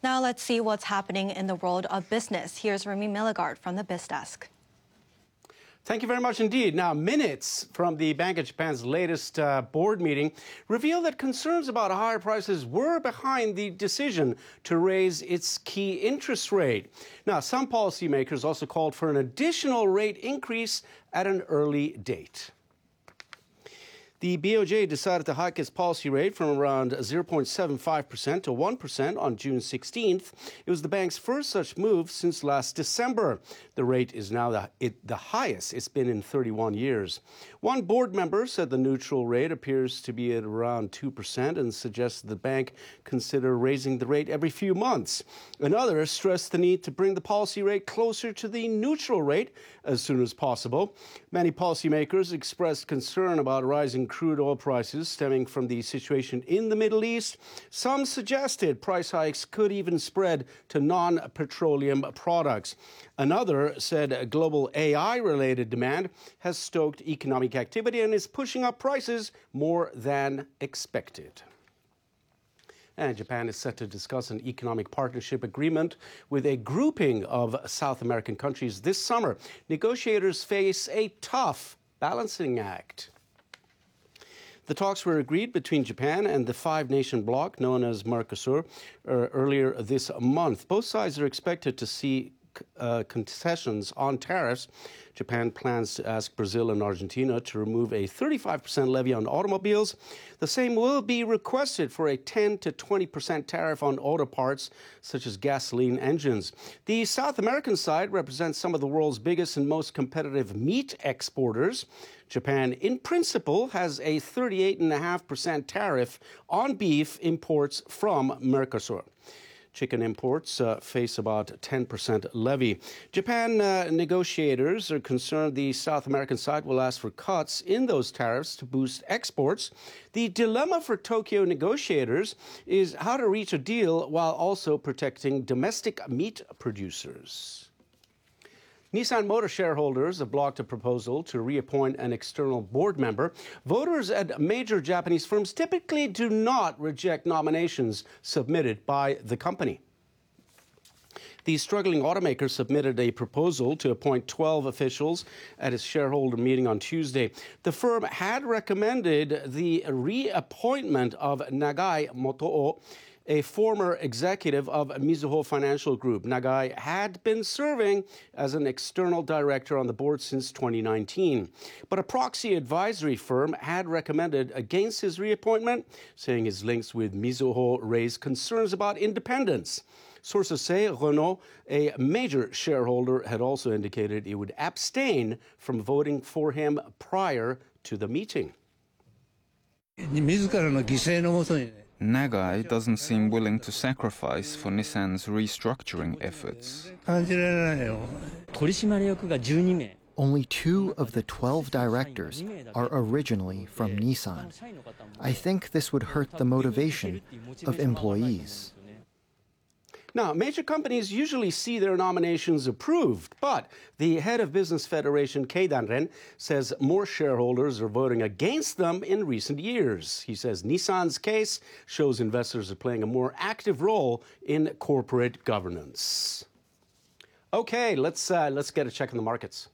Now let's see what's happening in the world of business. Here's Remy Milligard from the BizDesk. Thank you very much indeed. Now, minutes from the Bank of Japan's latest board meeting reveal that concerns about higher prices were behind the decision to raise its key interest rate. Now, some policymakers also called for an additional rate increase at an early date. The BOJ decided to hike its policy rate from around 0.75% to 1% on June 16th. It was the bank's first such move since last December. The rate is now the highest it's been in 31 years. One board member said the neutral rate appears to be at around 2% and suggested the bank consider raising the rate every few months. Another stressed the need to bring the policy rate closer to the neutral rate as soon as possible. Many policymakers expressed concern about rising crude oil prices stemming from the situation in the Middle East. Some suggested price hikes could even spread to non-petroleum products. Another said global AI-related demand has stoked economic activity and is pushing up prices more than expected. And Japan is set to discuss an economic partnership agreement with a grouping of South American countries this summer. Negotiators face a tough balancing act. The talks were agreed between Japan and the five-nation bloc known as Mercosur earlier this month. Both sides are expected to see concessions on tariffs. Japan plans to ask Brazil and Argentina to remove a 35% levy on automobiles. The same will be requested for a 10 to 20% tariff on auto parts, such as gasoline engines. The South American side represents some of the world's biggest and most competitive meat exporters. Japan, in principle, has a 38.5% tariff on beef imports from Mercosur. Chicken imports face about 10% levy. Japan negotiators are concerned the South American side will ask for cuts in those tariffs to boost exports. The dilemma for Tokyo negotiators is how to reach a deal while also protecting domestic meat producers. Nissan Motor shareholders have blocked a proposal to reappoint an external board member. Voters at major Japanese firms typically do not reject nominations submitted by the company. The struggling automaker submitted a proposal to appoint 12 officials at its shareholder meeting on Tuesday. The firm had recommended the reappointment of Nagai Motoo, a former executive of Mizuho Financial Group. Nagai had been serving as an external director on the board since 2019. But a proxy advisory firm had recommended against his reappointment, saying his links with Mizuho raised concerns about independence. Sources say Renault, a major shareholder, had also indicated it would abstain from voting for him prior to the meeting. Nagai doesn't seem willing to sacrifice for Nissan's restructuring efforts. Only 2 of the 12 directors are originally from Nissan. I think this would hurt the motivation of employees. Now, major companies usually see their nominations approved, but the head of Business Federation, Keidanren, says more shareholders are voting against them in recent years. He says Nissan's case shows investors are playing a more active role in corporate governance. Okay, let's get a check on the markets.